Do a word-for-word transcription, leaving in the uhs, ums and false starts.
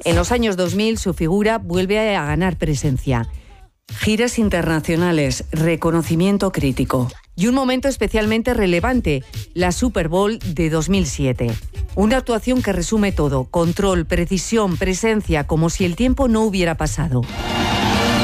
En los años dos mil su figura vuelve a ganar presencia. Giras internacionales, reconocimiento crítico y un momento especialmente relevante, la Super Bowl de dos mil siete. Una actuación que resume todo: control, precisión, presencia, como si el tiempo no hubiera pasado.